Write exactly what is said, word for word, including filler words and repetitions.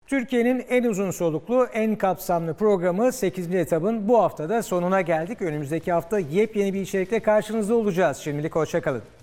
Türkiye'nin en uzun soluklu, en kapsamlı programı sekizinci etabın bu haftada sonuna geldik. Önümüzdeki hafta yepyeni bir içerikle karşınızda olacağız. Şimdilik hoşça kalın.